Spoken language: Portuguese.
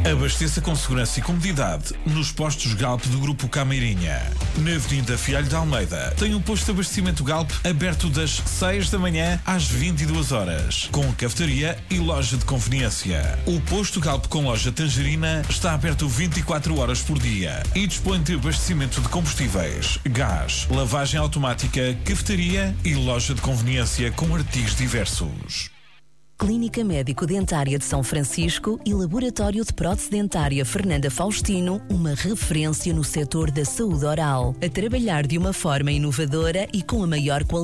Abasteça com segurança e comodidade nos postos Galp do Grupo Cameirinha. Na Avenida Fialho de Almeida tem um posto de abastecimento Galp aberto das 6 da manhã às 22 horas, com cafetaria e loja de conveniência. O posto Galp com loja Tangerina está aberto 24 horas por dia e dispõe de abastecimento de combustíveis, gás, lavagem automática, cafetaria e loja de conveniência com artigos diversos. Clínica Médico-Dentária de São Francisco e Laboratório de Prótese Dentária Fernanda Faustino, uma referência no setor da saúde oral, a trabalhar de uma forma inovadora e com a maior qualidade